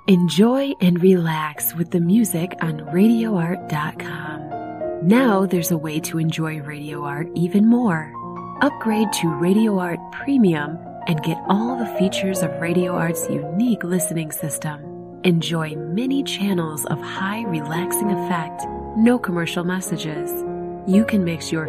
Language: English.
Enjoy and relax with the music on RadioArt.com. Now there's a way to enjoy Radio Art even more. Upgrade to Radio Art Premium and get all the features of Radio Art's unique listening system. Enjoy many channels of high relaxing effect, no commercial messages. You can mix your